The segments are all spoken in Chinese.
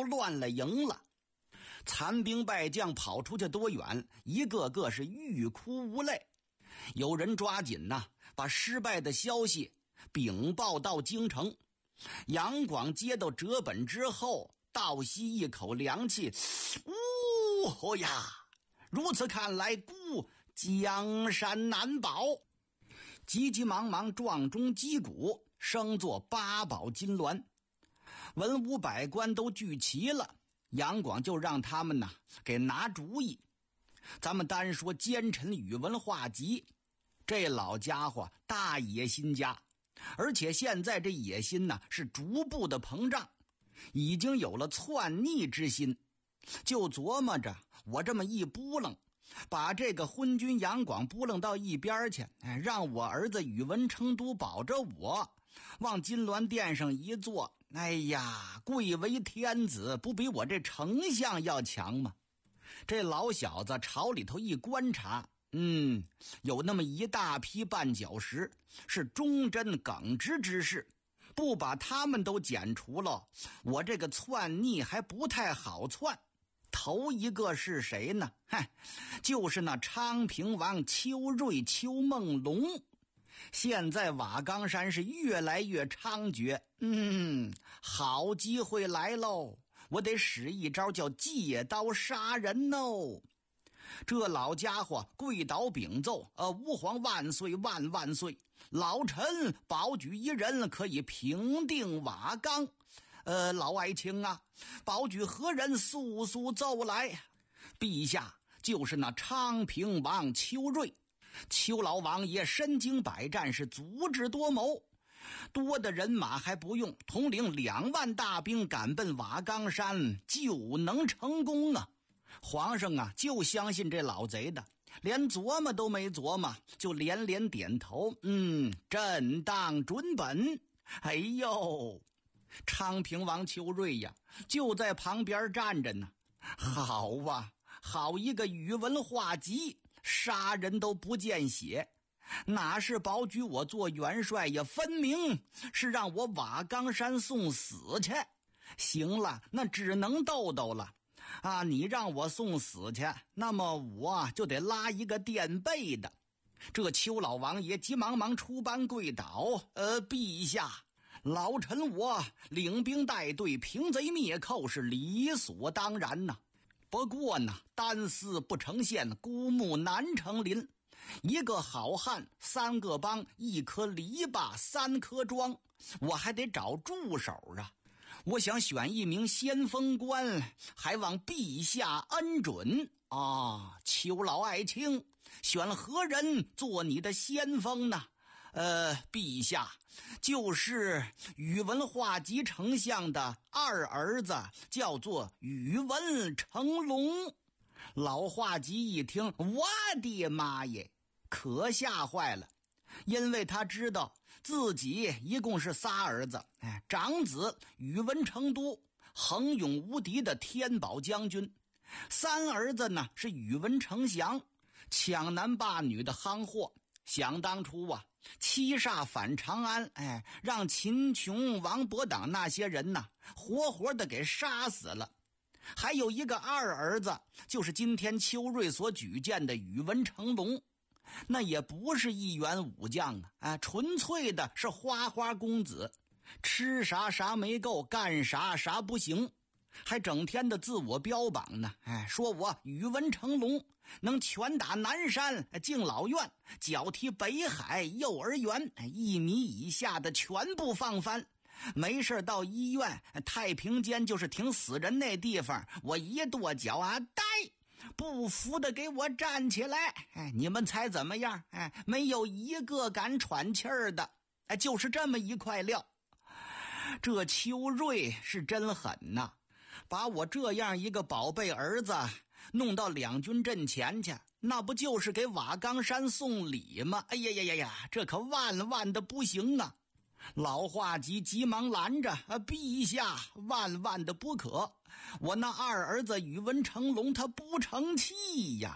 都乱了营了。残兵败将跑出去多远，一个个是欲哭无泪。有人抓紧把失败的消息禀报到京城。杨广接到折本之后，倒吸一口凉气，哦呀，如此看来，孤江山难保。急急忙忙撞钟击鼓，升作八宝金銮。文武百官都聚齐了，杨广就让他们给拿主意。咱们单说奸臣宇文化及，这老家伙大野心家，而且现在这野心是逐步的膨胀，已经有了篡逆之心。就琢磨着我这么一扑棱，把这个昏君杨广扑棱到一边去，让我儿子宇文成都保着我往金銮殿上一坐，哎呀，贵为天子，不比我这丞相要强吗？这老小子朝里头一观察，有那么一大批绊脚石，是忠贞耿直之士，不把他们都剪除了，我这个篡逆还不太好篡。头一个是谁呢？就是那昌平王邱瑞邱梦龙。现在瓦岗山是越来越猖獗，好机会来喽，我得使一招叫借刀杀人哦。这老家伙跪倒禀奏，吾皇万岁万万岁，老臣保举一人可以平定瓦岗。老爱卿啊，保举何人速速奏来？陛下，就是那昌平王邱瑞。邱老王爷身经百战，是足智多谋，多的人马还不用，统领2万大兵赶奔瓦岗山，就能成功啊！皇上就相信这老贼的，连琢磨都没琢磨，就连连点头，朕当准本。哎呦，昌平王邱瑞呀，就在旁边站着呢。好啊，好一个宇文化及，杀人都不见血，哪是保举我做元帅呀，分明是让我瓦岗山送死去。行了，那只能斗斗了你让我送死去，那么我就得拉一个垫背的。这邱老王爷急忙忙出班跪倒，陛下，老臣我领兵带队平贼灭寇是理所当然呐。不过单丝不成线，孤木难成林。一个好汉3个帮，1颗篱笆3颗桩，我还得找助手啊。我想选一名先锋官，还望陛下恩准邱老爱卿，选何人做你的先锋呢？陛下，就是宇文化及丞相的二儿子，叫做宇文成龙。老化及一听，我的妈耶，可吓坏了，因为他知道自己一共是仨儿子，长子宇文成都，横勇无敌的天宝将军；三儿子呢是宇文成祥，抢男霸女的夯货。想当初七煞反长安，让秦琼、王伯党那些人活活的给杀死了。还有一个二儿子，就是今天邱瑞所举荐的宇文成龙，那也不是一员武将纯粹的是花花公子，吃啥啥没够，干啥啥不行，还整天的自我标榜呢，说我宇文成龙能拳打南山、敬老院，脚踢北海、幼儿园，1米以下的全部放翻。没事到医院、太平间就是挺死人那地方，我一跺脚呆，不服的给我站起来。你们猜怎么样？没有一个敢喘气儿的，就是这么一块料。这邱瑞是真狠呐，把我这样一个宝贝儿子弄到两军阵前去，那不就是给瓦岗山送礼吗？哎呀呀呀呀，这可万万的不行啊！老化及急忙拦着，陛下，万万的不可，我那二儿子宇文成龙他不成器呀。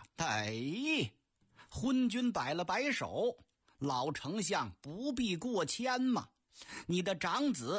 昏君摆了摆手，老丞相不必过谦嘛，你的长子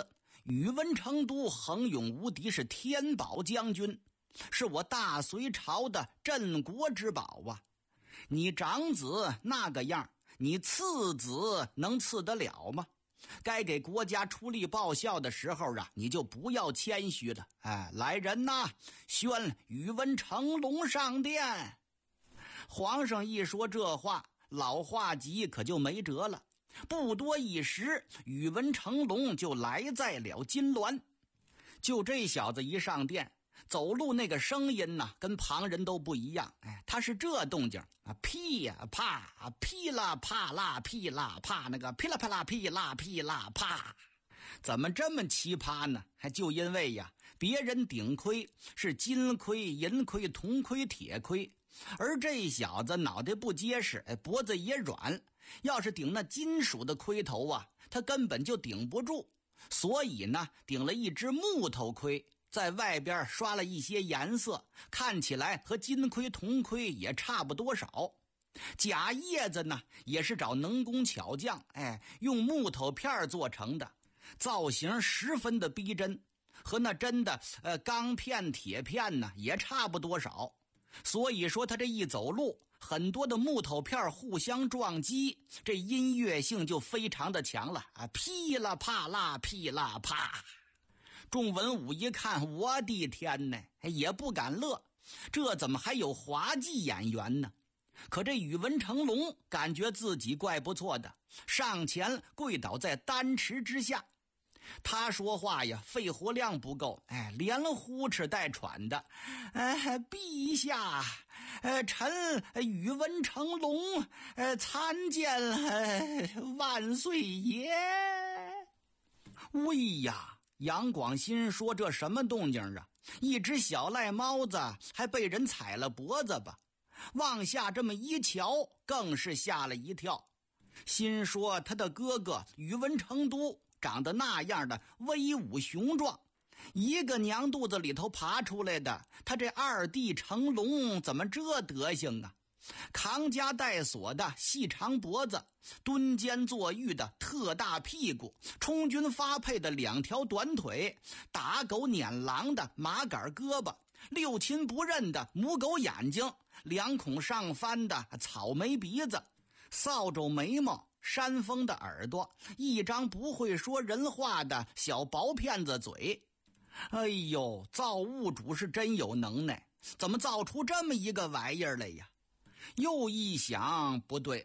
宇文成都横勇无敌，是天宝将军，是我大隋朝的镇国之宝啊！你长子那个样，你次子能次得了吗？该给国家出力报效的时候啊，你就不要谦虚了。来人呐，宣宇文成龙上殿。皇上一说这话，老画戟可就没辙了。不多一时，宇文成龙就来在了金銮。就这小子一上殿，走路那个声音呢，跟旁人都不一样。他是这动静啊，噼呀啪，噼啦啪啦，噼啦啪，那个噼啦啪啦，噼啦噼啦啪。怎么这么奇葩呢？就因为呀，别人顶盔是金盔、银盔、铜盔、铁盔，而这小子脑袋不结实，脖子也软，要是顶那金属的盔头啊，他根本就顶不住。所以呢，顶了一只木头盔，在外边刷了一些颜色，看起来和金盔铜盔也差不多少。假叶子呢，也是找能工巧匠，用木头片做成的，造型十分的逼真，和那真的钢片铁片呢也差不多少。所以说他这一走路，很多的木头片互相撞击，这音乐性就非常的强了啊！噼啦啪啦，噼啦啪。众文武一看，我的天哪，也不敢乐，这怎么还有滑稽演员呢？可这宇文成龙感觉自己怪不错的，上前跪倒在丹池之下。他说话呀，肺活量不够，连呼哧带喘的。陛下，臣宇文成龙，参见万岁爷。喂呀！杨广心说这什么动静啊？一只小赖猫子还被人踩了脖子吧？往下这么一瞧，更是吓了一跳，心说他的哥哥宇文成都长得那样的威武雄壮，一个娘肚子里头爬出来的，他这二弟成龙怎么这德行啊？扛夹带锁的细长脖子，蹲肩坐浴的特大屁股，充军发配的两条短腿，打狗撵狼的麻杆胳膊，六亲不认的母狗眼睛，两孔上翻的草莓鼻子，扫帚眉毛，山峰的耳朵，一张不会说人话的小薄片子嘴。哎呦，造物主是真有能耐，怎么造出这么一个玩意儿来呀？又一想，不对，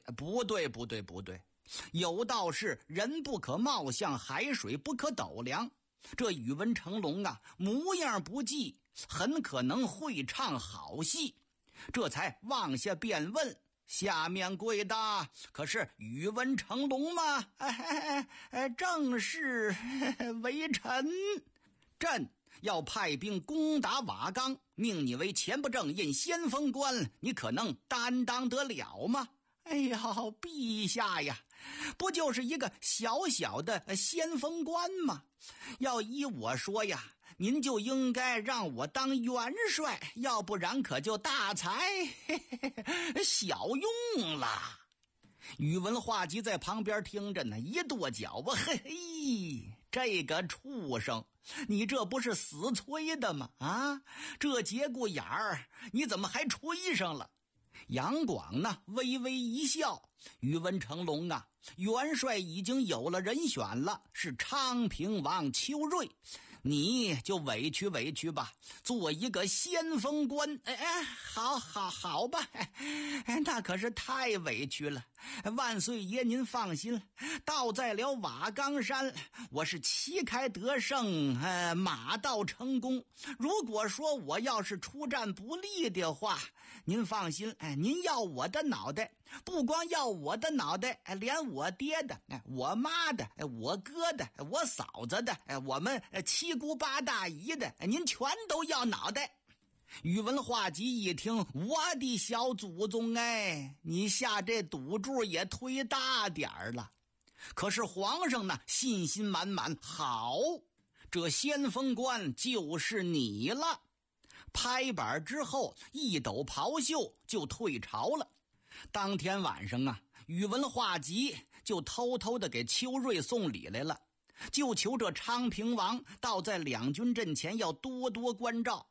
有道是人不可貌相，海水不可斗量。这宇文成龙啊，模样不济，很可能会唱好戏。这才往下便问，下面跪的可是宇文成龙吗？正是为臣。朕要派兵攻打瓦岗，命你为前不正印先锋官，你可能担当得了吗？哎呀，陛下呀，不就是一个小小的先锋官吗？要依我说呀，您就应该让我当元帅，要不然可就大材小用了。宇文化及在旁边听着呢，一跺脚，嘿，这个畜生，你这不是死催的吗？这节骨眼儿，你怎么还吹上了？杨广呢，微微一笑，宇文成龙啊，元帅已经有了人选了，是昌平王邱瑞，你就委屈委屈吧，做一个先锋官。好吧，那可是太委屈了。万岁爷您放心，到在了瓦岗山，我是旗开得胜，马到成功。如果说我要是出战不利的话，您放心，您要我的脑袋，不光要我的脑袋，连我爹的、我妈的、我哥的、我嫂子的、我们七姑八大姨的，您全都要脑袋。宇文化及一听，我的小祖宗，你下这赌注也忒大点儿了。可是皇上呢，信心满满，好，这先锋官就是你了。拍板之后，一抖袍袖就退朝了。当天晚上啊，宇文化及就偷偷的给邱瑞送礼来了。 就求这昌平王倒在两军阵前要多多关照，